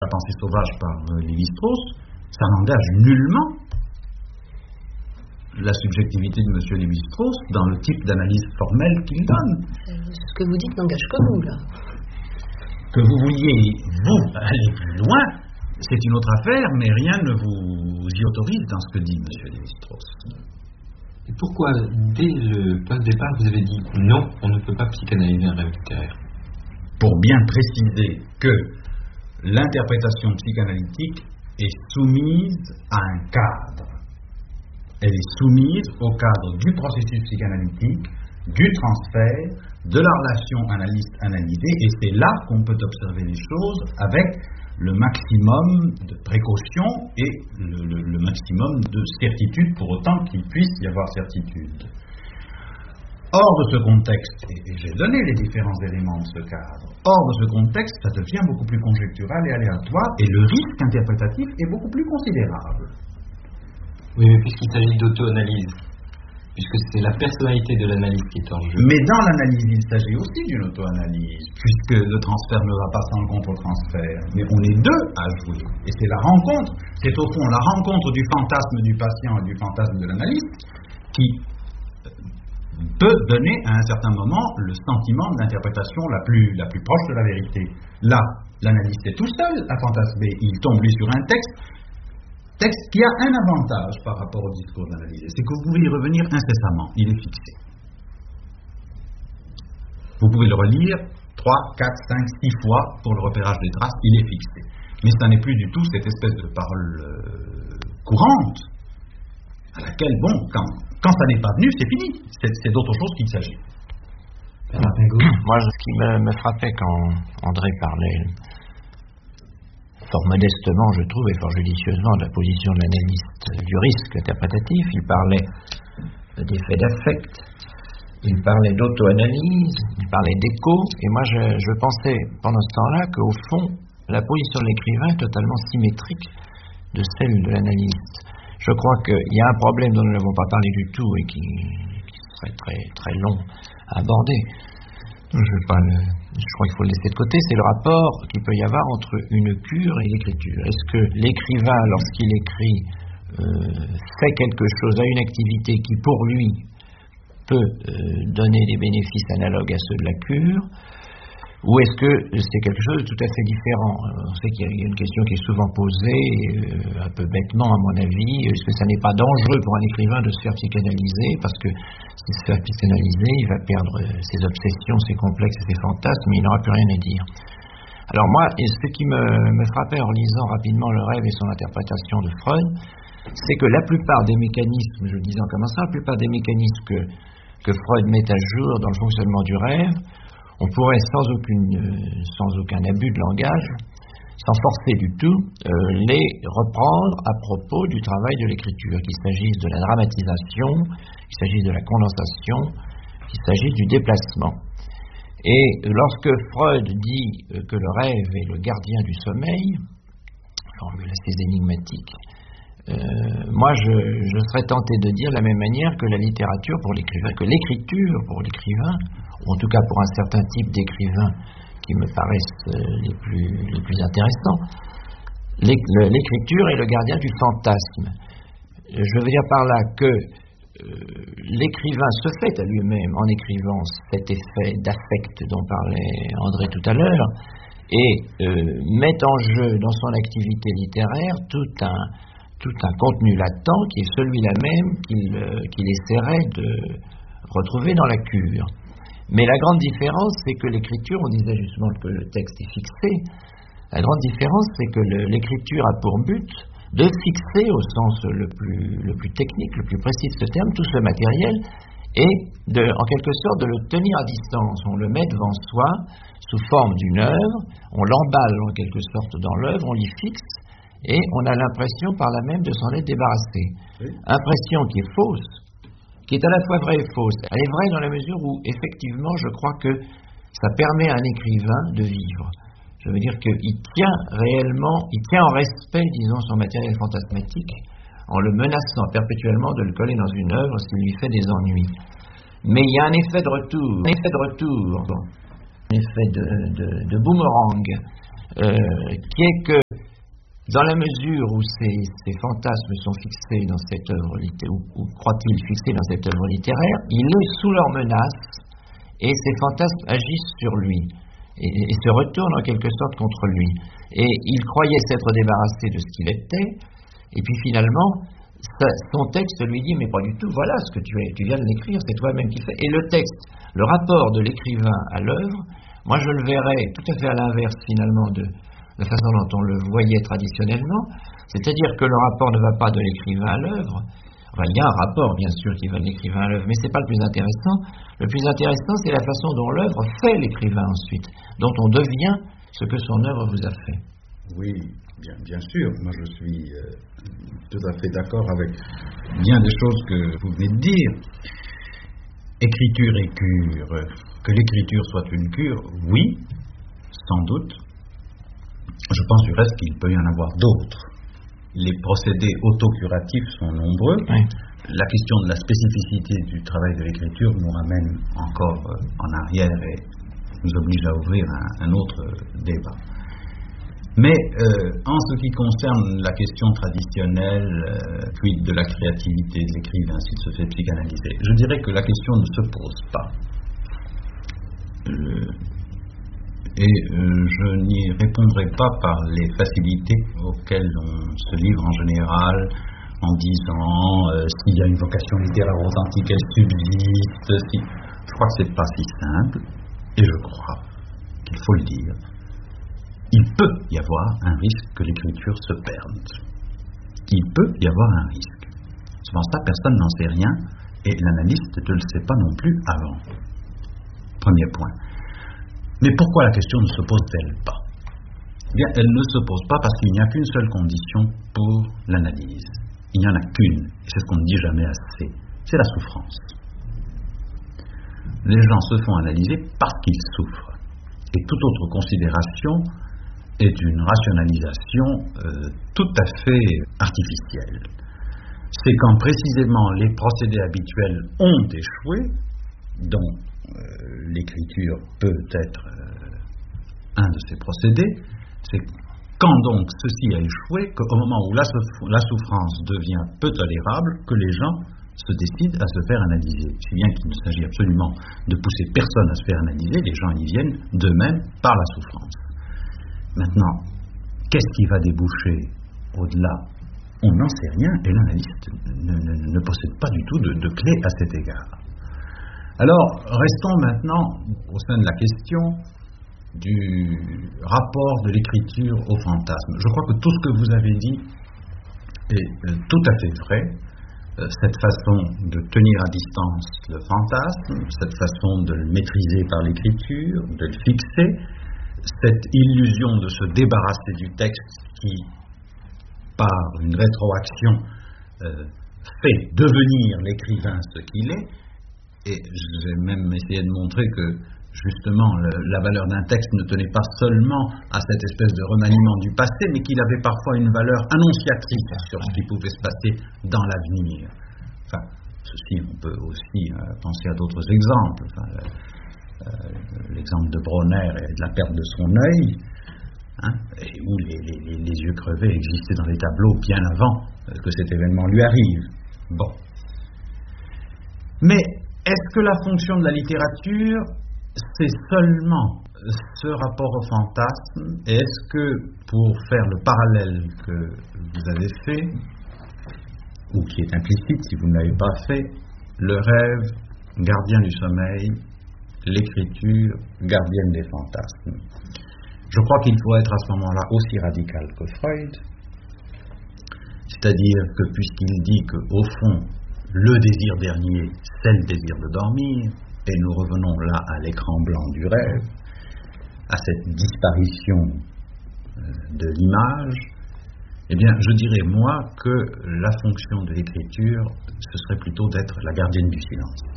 La pensée sauvage par Lévi-Strauss, ça n'engage nullement la subjectivité de M. Lévi-Strauss dans le type d'analyse formelle qu'il donne. Ce que vous dites n'engage que vous, là. Que vous vouliez, vous, aller plus loin, c'est une autre affaire, mais rien ne vous y autorise dans ce que dit M. Lévi-Strauss. Et pourquoi, dès le point de départ, vous avez dit non, on ne peut pas psychanalyser un rêve littéraire? Pour bien préciser que l'interprétation psychanalytique est soumise à un cadre. Elle est soumise au cadre du processus psychanalytique, du transfert, de la relation analyste-analysé, et c'est là qu'on peut observer les choses avec le maximum de précaution et le maximum de certitude, pour autant qu'il puisse y avoir certitude. Hors de ce contexte, et j'ai donné les différents éléments de ce cadre, hors de ce contexte, ça devient beaucoup plus conjectural et aléatoire, et le risque interprétatif est beaucoup plus considérable. Oui, mais puisqu'il s'agit d'auto-analyse, puisque c'est la personnalité de l'analyse qui est en jeu. Mais dans l'analyse, il s'agit aussi d'une auto-analyse, puisque le transfert ne va pas sans le contre-transfert. Mais on est deux à jouer. Et c'est la rencontre, c'est au fond la rencontre du fantasme du patient et du fantasme de l'analyste qui peut donner à un certain moment le sentiment de l'interprétation la plus proche de la vérité. Là, l'analyste est tout seul à fantasmer. Il tombe lui sur un texte qui a un avantage par rapport au discours d'analyse, c'est que vous pouvez y revenir incessamment, il est fixé. Vous pouvez le relire 3, 4, 5, 6 fois pour le repérage des traces, il est fixé. Mais ça n'est plus du tout cette espèce de parole courante, à laquelle, bon, quand ça n'est pas venu, c'est fini, c'est d'autre chose qu'il s'agit. Moi, ce qui me frappait quand André parlait, fort modestement, je trouve, et fort judicieusement, de la position de l'analyste du risque interprétatif. Il parlait d'effet d'affect, il parlait d'auto-analyse, il parlait d'écho, et moi je pensais pendant ce temps-là qu'au fond, la position de l'écrivain est totalement symétrique de celle de l'analyste. Je crois qu'il y a un problème dont nous n'avons pas parlé du tout et qui serait très, très long à aborder. Je crois qu'il faut le laisser de côté, c'est le rapport qu'il peut y avoir entre une cure et l'écriture. Est-ce que l'écrivain, lorsqu'il écrit, fait quelque chose, a une activité qui, pour lui, peut donner des bénéfices analogues à ceux de la cure, ou est-ce que c'est quelque chose de tout à fait différent? On sait qu'il y a une question qui est souvent posée, un peu bêtement à mon avis, est-ce que ça n'est pas dangereux pour un écrivain de se faire psychanalyser, parce que s'il se fait psychanalyser, il va perdre ses obsessions, ses complexes et ses fantasmes, mais il n'aura plus rien à dire. Alors moi, ce qui me frappait en lisant rapidement Le Rêve et son interprétation de Freud, c'est que la plupart des mécanismes, je le disais en commençant, la plupart des mécanismes que Freud met à jour dans le fonctionnement du rêve, on pourrait sans aucun abus de langage, sans forcer du tout, les reprendre à propos du travail de l'écriture, qu'il s'agisse de la dramatisation, qu'il s'agisse de la condensation, qu'il s'agisse du déplacement. Et lorsque Freud dit que le rêve est le gardien du sommeil, formule assez énigmatique, moi je serais tenté de dire de la même manière que la littérature pour l'écrivain, que l'écriture pour l'écrivain, ou en tout cas pour un certain type d'écrivains qui me paraissent les plus intéressants, l'écriture est le gardien du fantasme. Je veux dire par là que l'écrivain se fait à lui-même en écrivant cet effet d'affect dont parlait André tout à l'heure, et met en jeu dans son activité littéraire tout un contenu latent qui est celui-là même qu'il essaierait de retrouver dans la cure. Mais la grande différence, c'est que l'écriture, on disait justement que le texte est fixé, la grande différence, c'est que l'écriture a pour but de fixer, au sens le plus technique, le plus précis de ce terme, tout ce matériel, et en quelque sorte de le tenir à distance. On le met devant soi sous forme d'une œuvre, on l'emballe en quelque sorte dans l'œuvre, on l'y fixe, et on a l'impression par là même de s'en être débarrassé. Oui. Impression qui est fausse, qui est à la fois vraie et fausse. Elle est vraie dans la mesure où, effectivement, je crois que ça permet à un écrivain de vivre. Je veux dire qu'il tient réellement, il tient en respect, disons, son matériel fantasmatique, en le menaçant perpétuellement de le coller dans une œuvre s'il lui fait des ennuis. Mais il y a un effet de retour, un effet de boomerang, qui est que Dans la mesure où ces fantasmes sont fixés dans cette œuvre littéraire, ou croit-il fixés dans cette œuvre littéraire, il est sous leur menace et ces fantasmes agissent sur lui et se retournent en quelque sorte contre lui. Et il croyait s'être débarrassé de ce qu'il était, et puis finalement, son texte lui dit mais pas du tout, voilà ce que tu viens de l'écrire, c'est toi-même qui le fais. Et le texte, le rapport de l'écrivain à l'œuvre, moi je le verrais tout à fait à l'inverse finalement de la façon dont on le voyait traditionnellement, c'est-à-dire que le rapport ne va pas de l'écrivain à l'œuvre. Enfin, il y a un rapport bien sûr qui va de l'écrivain à l'œuvre, mais c'est pas le plus intéressant. Le plus intéressant, c'est la façon dont l'œuvre fait l'écrivain ensuite, dont on devient ce que son œuvre vous a fait. Oui, bien sûr. Moi, je suis tout à fait d'accord avec bien des choses que vous venez de dire. Écriture et cure. Que l'écriture soit une cure, oui, sans doute. Je pense du reste qu'il peut y en avoir d'autres. Les procédés autocuratifs sont nombreux. Oui. La question de la spécificité du travail de l'écriture nous ramène encore en arrière et nous oblige à ouvrir un autre débat. Mais en ce qui concerne la question traditionnelle, quid de la créativité de l'écrivain s'il se fait psychanalyser, je dirais que la question ne se pose pas. Je n'y répondrai pas par les facilités auxquelles on se livre en général, en disant s'il y a une vocation littéraire authentique, elle subsiste. Je crois que c'est pas si simple, et je crois qu'il faut le dire. Il peut y avoir un risque que l'écriture se perde. Il peut y avoir un risque. Souvent ça, personne n'en sait rien, et l'analyste ne le sait pas non plus avant. Premier point. Mais pourquoi la question ne se pose-t-elle pas? Eh bien, elle ne se pose pas parce qu'il n'y a qu'une seule condition pour l'analyse. Il n'y en a qu'une, et c'est ce qu'on ne dit jamais assez, c'est la souffrance. Les gens se font analyser parce qu'ils souffrent. Et toute autre considération est une rationalisation tout à fait artificielle. C'est quand précisément les procédés habituels ont échoué, dont l'écriture peut être un de ces procédés, c'est quand donc ceci a échoué, qu'au moment où la souffrance devient peu tolérable, que les gens se décident à se faire analyser. Si bien qu'il ne s'agit absolument de pousser personne à se faire analyser, les gens y viennent d'eux-mêmes par la souffrance. Maintenant, qu'est-ce qui va déboucher au-delà? On n'en sait rien et l'analyste ne possède pas du tout de clé à cet égard. Alors, restons maintenant au sein de la question du rapport de l'écriture au fantasme. Je crois que tout ce que vous avez dit est tout à fait vrai. Cette façon de tenir à distance le fantasme, cette façon de le maîtriser par l'écriture, de le fixer, cette illusion de se débarrasser du texte qui, par une rétroaction, fait devenir l'écrivain ce qu'il est. Et j'ai même essayé de montrer que, justement, la valeur d'un texte ne tenait pas seulement à cette espèce de remaniement du passé, mais qu'il avait parfois une valeur annonciatrice sur ce qui pouvait se passer dans l'avenir. Enfin, ceci, on peut aussi penser à d'autres exemples. Enfin, l'exemple de Bronner et de la perte de son œil, et où les yeux crevés existaient dans les tableaux bien avant que cet événement lui arrive. Bon. Mais est-ce que la fonction de la littérature, c'est seulement ce rapport au fantasme? Et est-ce que, pour faire le parallèle que vous avez fait, ou qui est implicite si vous ne l'avez pas fait, le rêve, gardien du sommeil, l'écriture, gardienne des fantasmes? Je crois qu'il faut être à ce moment-là aussi radical que Freud, c'est-à-dire que puisqu'il dit qu'au fond, le désir dernier, c'est le désir de dormir, et nous revenons là à l'écran blanc du rêve, à cette disparition de l'image, eh bien, je dirais, moi, que la fonction de l'écriture, ce serait plutôt d'être la gardienne du silence.